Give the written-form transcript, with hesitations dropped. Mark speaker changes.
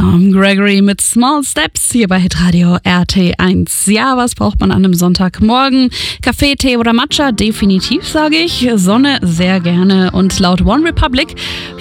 Speaker 1: Tom Gregory mit Small Steps hier bei Hitradio RT1. Ja, was braucht man an einem Sonntagmorgen? Kaffee, Tee oder Matcha? Definitiv, sage ich. Sonne sehr gerne. Und laut One Republic